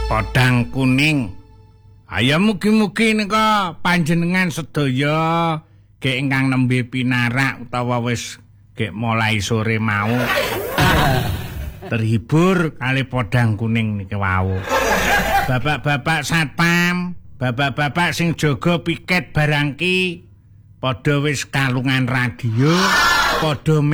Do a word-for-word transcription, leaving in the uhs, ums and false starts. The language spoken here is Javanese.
Podang kuning. Ayo mugi-mugi nika panjenengan sedaya gek ingkang nembe pinarak utawa wis gek mulai sore mau terhibur kali podang kuning niki wau. Bapak-bapak satpam, bapak-bapak sing jaga piket barangki padha wis kalungan radio, padha